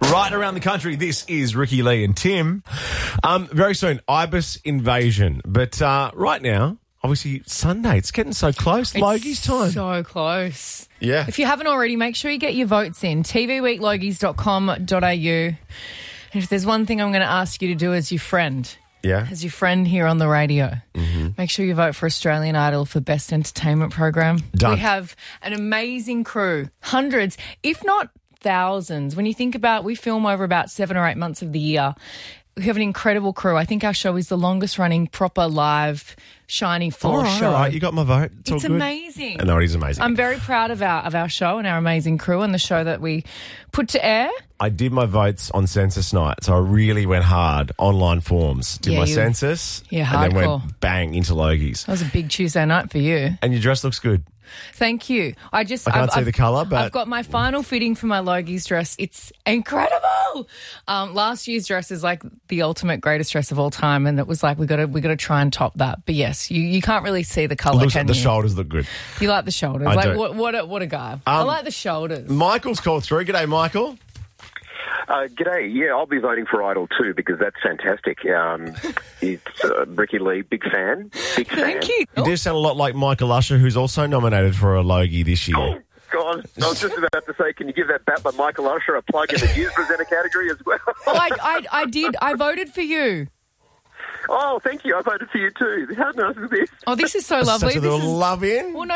Right around the country, this is Ricky Lee and Tim. Very soon, Ibis invasion. But right now, obviously, Sunday, it's getting so close. Logie's time. So close. Yeah. If you haven't already, make sure you get your votes in. tvweeklogies.com.au. And if there's one thing I'm going to ask you to do as your friend, as your friend here on the radio, make sure you vote for Australian Idol for Best Entertainment Program. Done. We have an amazing crew, hundreds, if not thousands. When you think about, we film over about 7 or 8 months of the year. We have an incredible crew. I think our show is the longest running proper live Shiny Floor show. All right, you got my vote. It's all good. Amazing. I know, it is amazing. I'm very proud of our show and our amazing crew and the show that we put to air. I did my votes on census night, so I really went hard. Online forms. Did my census. Yeah, and then hardcore. went bang into Logies. That was a big Tuesday night for you. And your dress looks good. Thank you. I can't see the colour, but I've got my final fitting for my Logies dress. It's incredible. Last year's dress is like the ultimate greatest dress of all time, and it was like we got to try and top that. But yes, you can't really see the colour. Looks like the shoulders look good. You like the shoulders? I like do. What a guy. I like the shoulders. Michael's called through. G'day, Michael. G'day. Yeah, I'll be voting for Idol too because that's fantastic. It's Ricky Lee, big fan. Thank you. You do sound a lot like Michael Usher, who's also nominated for a Logie this year. Oh, God. I was just about to say, can you give that bat by Michael Usher a plug in the news presenter category as well? I did. I voted for you. Oh, thank you. I voted for you too. How nice is this? Oh, this is so lovely. Such a little love in. Well, no,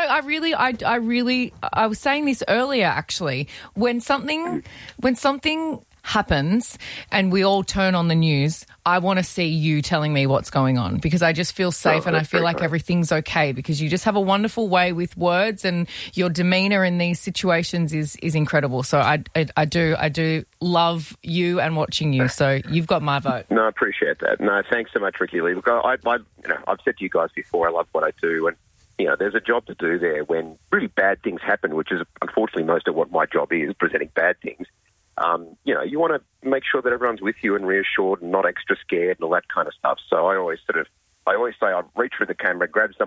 I was saying this earlier, actually. When something happens and we all turn on the news, I want to see you telling me what's going on because I just feel safe and I feel like everything's okay because you just have a wonderful way with words and your demeanour in these situations is incredible. So I do love you and watching you. So you've got my vote. No, I appreciate that. No, thanks so much, Ricky Lee. Look, I've said to you guys before, I love what I do and there's a job to do there when really bad things happen, which is unfortunately most of what my job is, presenting bad things. You want to make sure that everyone's with you and reassured and not extra scared and all that kind of stuff. So I always say I'll reach for the camera, grab someone